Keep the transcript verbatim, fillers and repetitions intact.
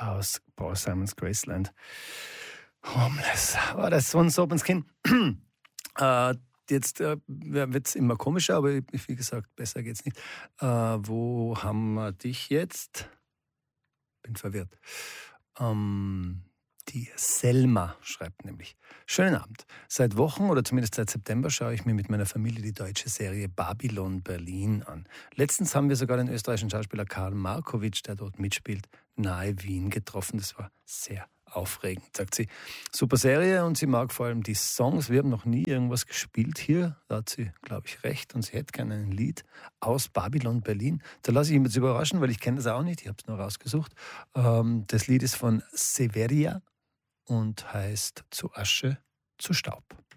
aus Paul Simons Graceland. Homeless. Oh, das war so ins Kinn. äh, jetzt äh, wird es immer komischer, aber wie gesagt, besser geht's nicht. Äh, wo haben wir dich jetzt? Bin verwirrt. Ähm, die Selma schreibt nämlich: Schönen Abend. Seit Wochen oder zumindest seit September schaue ich mir mit meiner Familie die deutsche Serie Babylon Berlin an. Letztens haben wir sogar den österreichischen Schauspieler Karl Markowitsch, der dort mitspielt, nahe Wien getroffen. Das war sehr aufregend, sagt sie. Super Serie und sie mag vor allem die Songs. Wir haben noch nie irgendwas gespielt hier. Da hat sie, glaube ich, recht. Und sie hätte gerne ein Lied aus Babylon Berlin. Da lasse ich mich jetzt überraschen, weil ich kenne das auch nicht. Ich habe es nur rausgesucht. Ähm, das Lied ist von Severia und heißt Zu Asche, zu Staub.